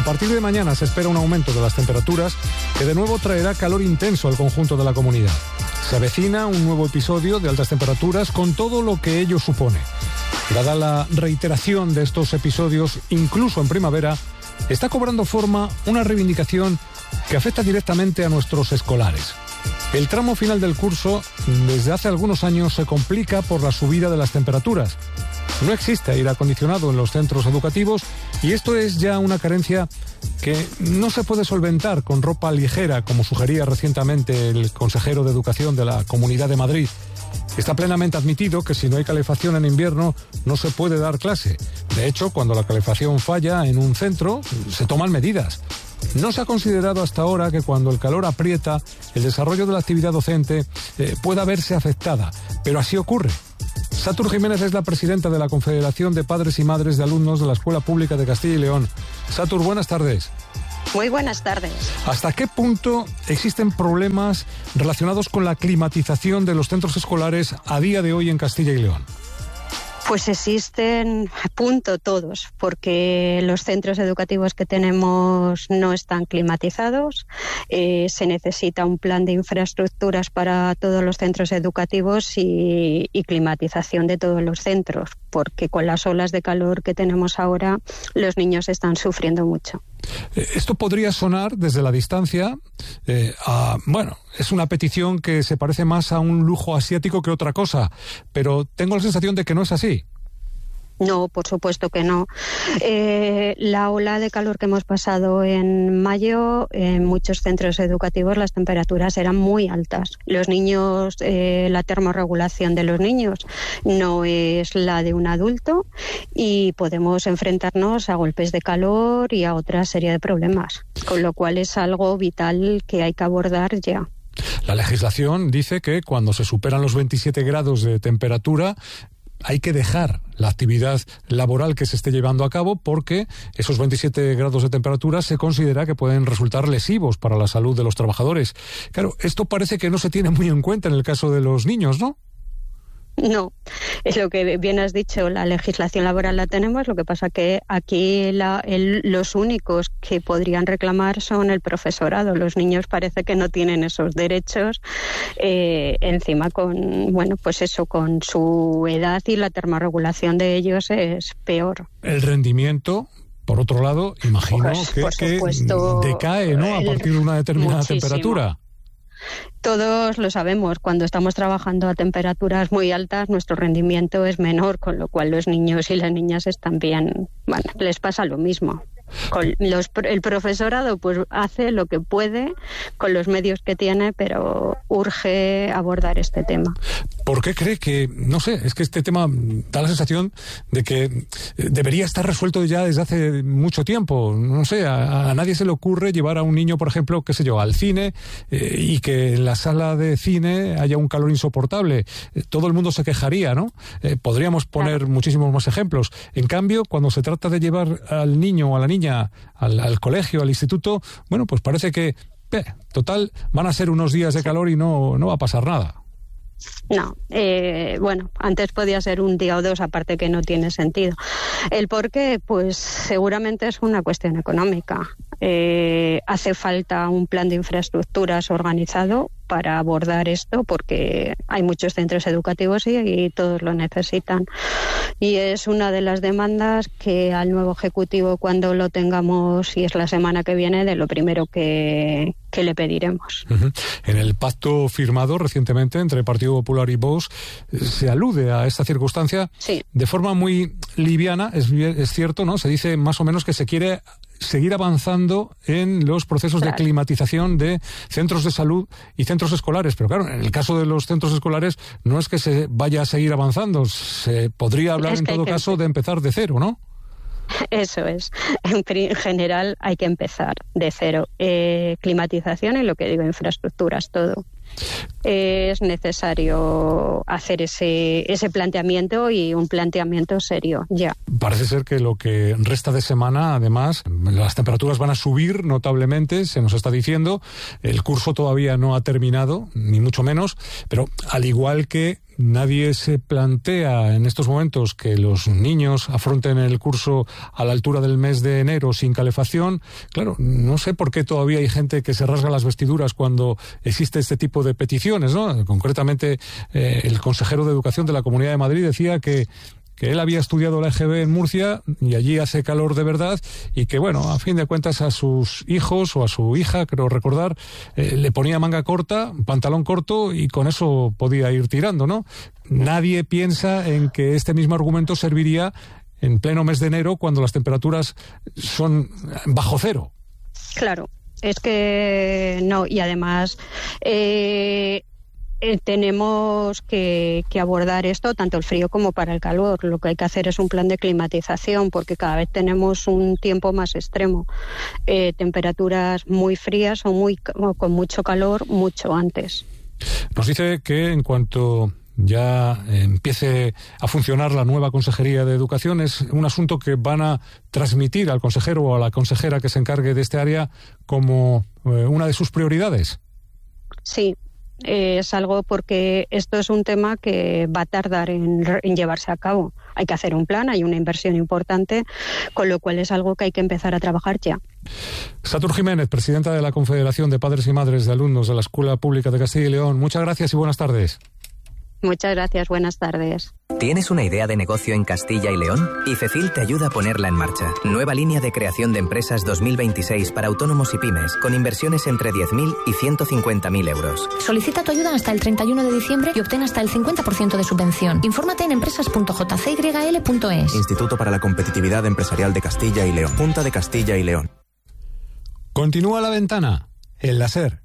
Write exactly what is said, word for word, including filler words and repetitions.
A partir de mañana se espera un aumento de las temperaturas que de nuevo traerá calor intenso al conjunto de la comunidad. Se avecina un nuevo episodio de altas temperaturas con todo lo que ello supone. Dada la reiteración de estos episodios, incluso en primavera, está cobrando forma una reivindicación que afecta directamente a nuestros escolares. El tramo final del curso, desde hace algunos años, se complica por la subida de las temperaturas. No existe aire acondicionado en los centros educativos y esto es ya una carencia que no se puede solventar con ropa ligera, como sugería recientemente el consejero de Educación de la Comunidad de Madrid. Está plenamente admitido que si no hay calefacción en invierno no se puede dar clase. De hecho, cuando la calefacción falla en un centro, se toman medidas. No se ha considerado hasta ahora que cuando el calor aprieta, el desarrollo de la actividad docente eh, pueda verse afectada, pero así ocurre. Satur Jiménez es la presidenta de la Confederación de Padres y Madres de Alumnos de la Escuela Pública de Castilla y León. Satur, buenas tardes. Muy buenas tardes. ¿Hasta qué punto existen problemas relacionados con la climatización de los centros escolares a día de hoy en Castilla y León? Pues existen, punto, todos, porque los centros educativos que tenemos no están climatizados. Eh, se necesita un plan de infraestructuras para todos los centros educativos y, y climatización de todos los centros, porque con las olas de calor que tenemos ahora, los niños están sufriendo mucho. Esto podría sonar desde la distancia eh, a, bueno, es una petición que se parece más a un lujo asiático que otra cosa, pero tengo la sensación de que no es así. No, por supuesto que no. Eh, la ola de calor que hemos pasado en mayo, en muchos centros educativos las temperaturas eran muy altas. Los niños, eh, la termorregulación de los niños no es la de un adulto y podemos enfrentarnos a golpes de calor y a otra serie de problemas, con lo cual es algo vital que hay que abordar ya. La legislación dice que cuando se superan los veintisiete grados de temperatura hay que dejar la actividad laboral que se esté llevando a cabo porque esos veintisiete grados de temperatura se considera que pueden resultar lesivos para la salud de los trabajadores. Claro, esto parece que no se tiene muy en cuenta en el caso de los niños, ¿no? No, es lo que bien has dicho, la legislación laboral la tenemos, lo que pasa que aquí la, el, los únicos que podrían reclamar son el profesorado. Los niños parece que no tienen esos derechos, eh, encima con, bueno, pues eso, con su edad y la termorregulación de ellos es peor. El rendimiento, por otro lado, imagino pues, que, por supuesto, que decae, ¿no?, a partir de una determinada muchísimo. temperatura. Todos lo sabemos, cuando estamos trabajando a temperaturas muy altas, nuestro rendimiento es menor, con lo cual los niños y las niñas están bien, bueno, les pasa lo mismo. Con los, el profesorado pues hace lo que puede con los medios que tiene, pero urge abordar este tema. ¿Por qué cree que, no sé, es que este tema da la sensación de que debería estar resuelto ya desde hace mucho tiempo? No sé, a, a nadie se le ocurre llevar a un niño, por ejemplo, qué sé yo, al cine eh, y que en la sala de cine haya un calor insoportable. Eh, todo el mundo se quejaría, ¿no? Eh, podríamos poner claro. muchísimos más ejemplos. En cambio, cuando se trata de llevar al niño o a la niña Al, al colegio, al instituto, bueno, pues parece que, eh, total, van a ser unos días de calor y no, no va a pasar nada. No, eh, bueno, antes podía ser un día o dos, aparte que no tiene sentido. ¿El por qué? Pues seguramente es una cuestión económica. Eh, hace falta un plan de infraestructuras organizado para abordar esto, porque hay muchos centros educativos y, y todos lo necesitan. Y es una de las demandas que al nuevo Ejecutivo, cuando lo tengamos, y es la semana que viene, de lo primero que, que le pediremos. Uh-huh. En el pacto firmado recientemente entre el Partido Popular y Vox se alude a esta circunstancia sí. de forma muy liviana, es, es cierto, ¿no? Se dice más o menos que se quiere seguir avanzando en los procesos claro. de climatización de centros de salud y centros escolares. Pero claro, en el caso de los centros escolares no es que se vaya a seguir avanzando, se podría hablar es en todo caso de empezar de cero, ¿no? Eso es. En general hay que empezar de cero. Eh, climatización y lo que digo, infraestructuras, todo. es necesario hacer ese, ese planteamiento y un planteamiento serio ya. Parece ser que lo que resta de semana, además, las temperaturas van a subir notablemente, se nos está diciendo. El curso todavía no ha terminado, ni mucho menos, pero al igual que nadie se plantea en estos momentos que los niños afronten el curso a la altura del mes de enero sin calefacción. Claro, no sé por qué todavía hay gente que se rasga las vestiduras cuando existe este tipo de peticiones, ¿no? Concretamente, eh, el consejero de Educación de la Comunidad de Madrid decía que que él había estudiado la E G B en Murcia y allí hace calor de verdad y que, bueno, a fin de cuentas a sus hijos o a su hija, creo recordar, eh, le ponía manga corta, pantalón corto y con eso podía ir tirando, ¿no? Nadie piensa en que este mismo argumento serviría en pleno mes de enero cuando las temperaturas son bajo cero. Claro, es que no, y además eh, eh, tenemos que, que abordar esto, tanto el frío como para el calor. Lo que hay que hacer es un plan de climatización, porque cada vez tenemos un tiempo más extremo. Eh, temperaturas muy frías o, muy, o con mucho calor mucho antes. Nos dice que en cuanto ya empiece a funcionar la nueva Consejería de Educación, es un asunto que van a transmitir al consejero o a la consejera que se encargue de este área como eh, una de sus prioridades. Sí, eh, es algo porque esto es un tema que va a tardar en, en llevarse a cabo. Hay que hacer un plan, hay una inversión importante, con lo cual es algo que hay que empezar a trabajar ya. Satur Jiménez, presidenta de la Confederación de Padres y Madres de Alumnos de la Escuela Pública de Castilla y León. Muchas gracias y buenas tardes. Muchas gracias, buenas tardes. ¿Tienes una idea de negocio en Castilla y León? IFECIL te ayuda a ponerla en marcha. Nueva línea de creación de empresas dos mil veintiséis para autónomos y pymes, con inversiones entre diez mil y ciento cincuenta mil euros. Solicita tu ayuda hasta el treinta y uno de diciembre y obtén hasta el cincuenta por ciento de subvención. Infórmate en empresas punto j c y l punto e s. Instituto para la Competitividad Empresarial de Castilla y León. Junta de Castilla y León. Continúa La Ventana, en la SER.